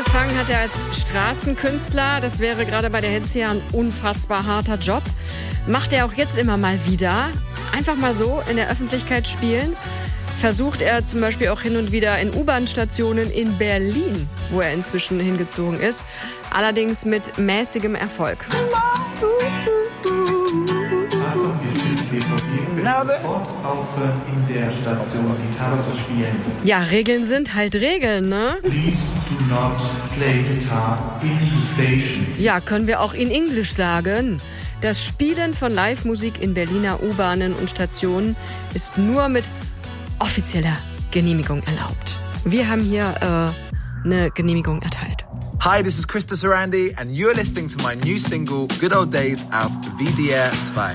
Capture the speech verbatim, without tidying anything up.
Angefangen hat er als Straßenkünstler. Das wäre gerade bei der Hitze ja ein unfassbar harter Job. Macht er auch jetzt immer mal wieder. Einfach mal so in der Öffentlichkeit spielen. Versucht er zum Beispiel auch hin und wieder in U-Bahn-Stationen in Berlin, wo er inzwischen hingezogen ist. Allerdings mit mäßigem Erfolg. Sofort aufhören, in der Station Gitarre zu spielen. Ja, Regeln sind halt Regeln, ne? Please do not play guitar in the station. Ja, können wir auch in Englisch sagen. Das Spielen von Live-Musik in Berliner U-Bahnen und Stationen ist nur mit offizieller Genehmigung erlaubt. Wir haben hier äh, eine Genehmigung erteilt. Hi, this is Krista Sarandi and you're listening to my new single Good Old Days auf W D R zwei.